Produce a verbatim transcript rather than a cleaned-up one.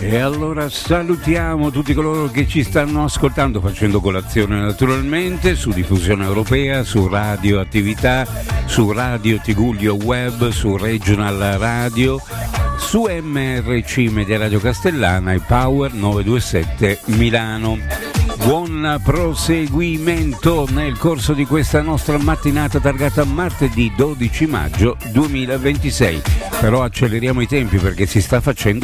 E allora salutiamo tutti coloro che ci stanno ascoltando, facendo colazione naturalmente, su Diffusione Europea, su Radio Attività, su Radio Tigullio Web, su Regional Radio, su M R C Media Radio Castellana e Power novecentoventisette Milano. Buon proseguimento nel corso di questa nostra mattinata targata martedì dodici maggio duemilaventisei. Però acceleriamo i tempi perché si sta facendo